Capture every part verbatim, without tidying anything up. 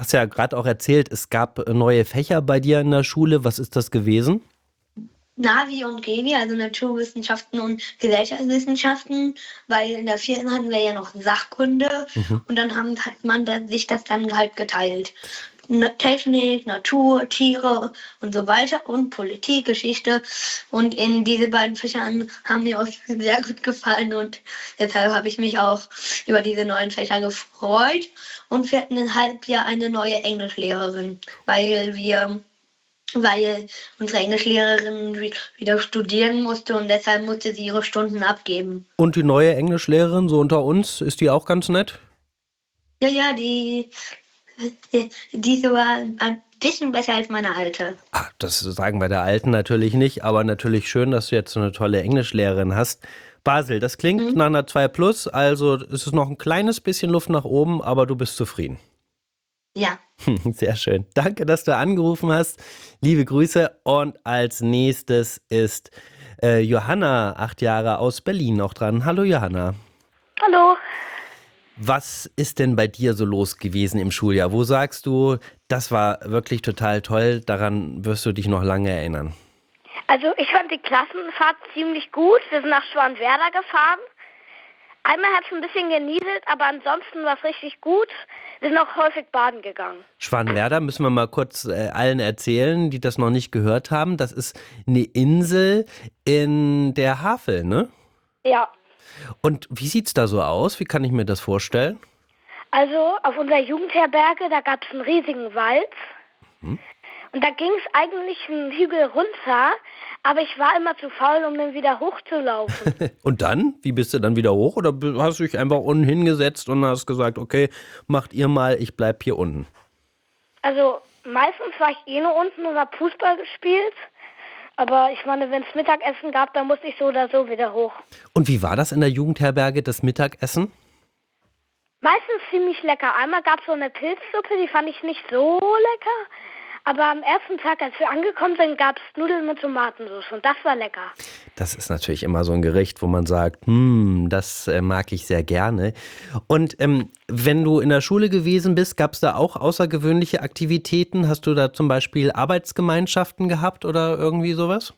Hast ja gerade auch erzählt, es gab äh, neue Fächer bei dir in der Schule. Was ist das gewesen? Navi und Geni, also Naturwissenschaften und Gesellschaftswissenschaften, weil in der vierten hatten wir ja noch Sachkunde Mhm. und dann haben, hat man dann, sich das dann halt geteilt. Na- Technik, Natur, Tiere und so weiter und Politik, Geschichte. Und in diese beiden Fächern haben mir auch sehr gut gefallen und deshalb habe ich mich auch über diese neuen Fächer gefreut. Und wir hatten im Halbjahr eine neue Englischlehrerin, weil wir weil unsere Englischlehrerin wi- wieder studieren musste und deshalb musste sie ihre Stunden abgeben. Und die neue Englischlehrerin, so unter uns, ist die auch ganz nett? Ja, ja, die, die, diese war ein bisschen besser als meine alte. Ah, das sagen wir der Alten natürlich nicht, aber natürlich schön, dass du jetzt so eine tolle Englischlehrerin hast. Basel, das klingt Hm? nach einer zwei plus, also es ist noch ein kleines bisschen Luft nach oben, aber du bist zufrieden. Ja. Sehr schön. Danke, dass du angerufen hast. Liebe Grüße. Und als nächstes ist äh, Johanna, acht Jahre aus Berlin, noch dran. Hallo Johanna. Hallo. Was ist denn bei dir so los gewesen im Schuljahr? Wo sagst du, das war wirklich total toll, daran wirst du dich noch lange erinnern? Also ich fand die Klassenfahrt ziemlich gut. Wir sind nach Schwanwerder gefahren. Einmal hat es ein bisschen genieselt, aber ansonsten war es richtig gut. Wir sind auch häufig baden gegangen. Schwanwerder müssen wir mal kurz äh, allen erzählen, die das noch nicht gehört haben. Das ist eine Insel in der Havel, ne? Ja, Und wie sieht's da so aus? Wie kann ich mir das vorstellen? also auf unserer Jugendherberge, da gab es einen riesigen Wald. Hm? Und da ging es eigentlich einen Hügel runter, aber ich war immer zu faul, um dann wieder hochzulaufen. Und dann? Wie bist du dann wieder hoch? Oder hast du dich einfach unten hingesetzt und hast gesagt, okay, macht ihr mal, ich bleib hier unten? Also meistens war ich eh nur unten und hab Fußball gespielt. Aber ich meine, wenn es Mittagessen gab, dann musste ich so oder so wieder hoch. Und wie war das in der Jugendherberge, das Mittagessen? Meistens ziemlich lecker. Einmal gab es so eine Pilzsuppe, die fand ich nicht so lecker. Aber am ersten Tag, als wir angekommen sind, gab es Nudeln mit Tomatensauce und das war lecker. Das ist natürlich immer so ein Gericht, wo man sagt, hm, das äh, mag ich sehr gerne. Und ähm, wenn du in der Schule gewesen bist, gab es da auch außergewöhnliche Aktivitäten? Hast du da zum Beispiel Arbeitsgemeinschaften gehabt oder irgendwie sowas?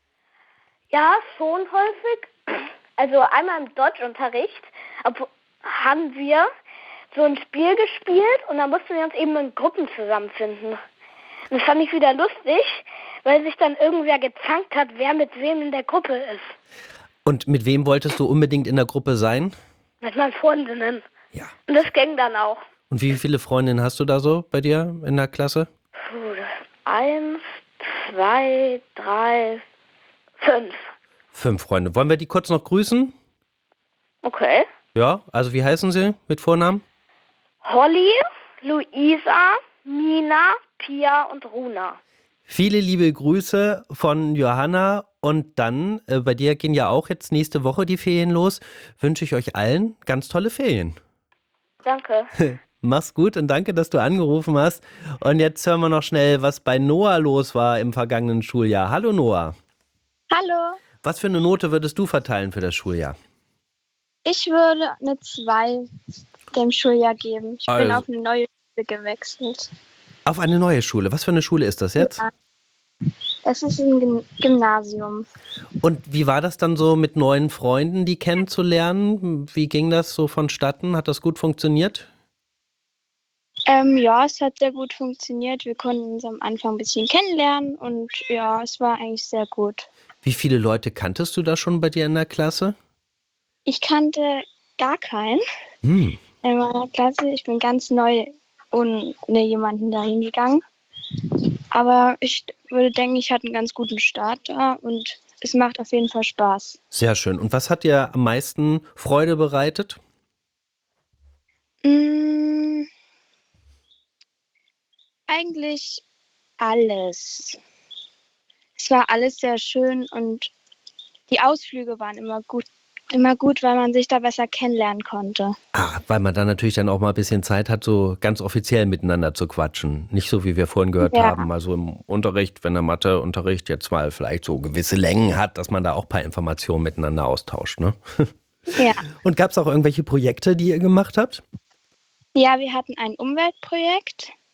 Ja, schon häufig. Also einmal im Deutschunterricht ob- haben wir so ein Spiel gespielt und da mussten wir uns eben in Gruppen zusammenfinden. Und das fand ich wieder lustig, weil sich dann irgendwer gezankt hat, wer mit wem in der Gruppe ist. Und mit wem wolltest du unbedingt in der Gruppe sein? Mit meinen Freundinnen. Ja. Und das ging dann auch. Und wie viele Freundinnen hast du da so bei dir in der Klasse? Puh, das eins, zwei, drei, fünf. Fünf Freunde. Wollen wir die kurz noch grüßen? Okay. Ja, also wie heißen sie mit Vornamen? Holly, Luisa, Mina, Pia und Runa. Viele liebe Grüße von Johanna und dann, äh, bei dir gehen ja auch jetzt nächste Woche die Ferien los, wünsche ich euch allen ganz tolle Ferien. Danke. Mach's gut und danke, dass du angerufen hast. Und jetzt hören wir noch schnell, was bei Noah los war im vergangenen Schuljahr. Hallo Noah. Hallo, Was für eine Note würdest du verteilen für das Schuljahr? ich würde eine zwei dem Schuljahr geben. Ich bin Also, auf eine neue Schule gewechselt. auf eine neue Schule. Was für eine Schule ist das jetzt? Ja, es ist ein Gym- Gymnasium. Und wie war das dann so mit neuen Freunden, die kennenzulernen? Wie ging das so vonstatten? Hat das gut funktioniert? Ähm, ja, es hat sehr gut funktioniert. Wir konnten uns am Anfang ein bisschen kennenlernen und ja, es war eigentlich sehr gut. Wie viele Leute kanntest du da schon bei dir in der Klasse? Ich kannte gar keinen Hm. in meiner Klasse. Ich bin ganz neu ohne jemanden dahin gegangen. Aber ich würde denken, ich hatte einen ganz guten Start da und es macht auf jeden Fall Spaß. Sehr schön. Und was hat dir am meisten Freude bereitet? Mm, eigentlich alles. Es war alles sehr schön und die Ausflüge waren immer gut, immer gut, weil man sich da besser kennenlernen konnte. Ah, weil man dann natürlich dann auch mal ein bisschen Zeit hat, so ganz offiziell miteinander zu quatschen. Nicht so, wie wir vorhin gehört Ja, haben, also im Unterricht, wenn der Matheunterricht jetzt mal vielleicht so gewisse Längen hat, dass man da auch ein paar Informationen miteinander austauscht, ne? ja. Und gab es auch irgendwelche Projekte, die ihr gemacht habt? Ja, wir hatten ein Umweltprojekt